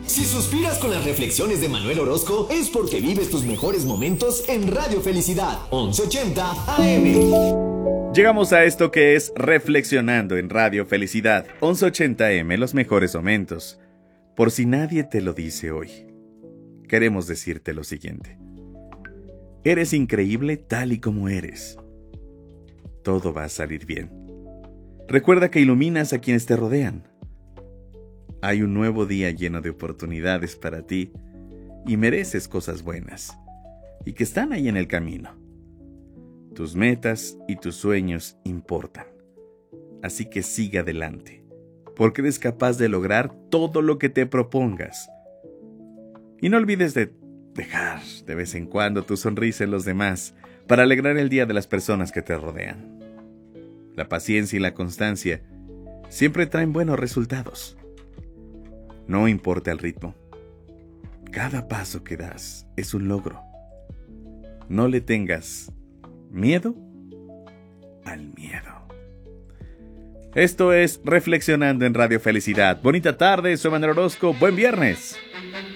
Si suspiras con las reflexiones de Manuel Orozco, es porque vives tus mejores momentos en Radio Felicidad, 1180 AM. Llegamos a esto que es Reflexionando en Radio Felicidad, 1180 AM, los mejores momentos. Por si nadie te lo dice hoy, queremos decirte lo siguiente. Eres increíble tal y como eres. Todo va a salir bien. Recuerda que iluminas a quienes te rodean. Hay un nuevo día lleno de oportunidades para ti y mereces cosas buenas y que están ahí en el camino. Tus metas y tus sueños importan. Así que sigue adelante, porque eres capaz de lograr todo lo que te propongas. Y no olvides de dejar de vez en cuando tu sonrisa en los demás para alegrar el día de las personas que te rodean. La paciencia y la constancia siempre traen buenos resultados. No importa el ritmo. Cada paso que das es un logro. No le tengas miedo al miedo. Esto es Reflexionando en Radio Felicidad. Bonita tarde, soy Manuel Orozco. Buen viernes.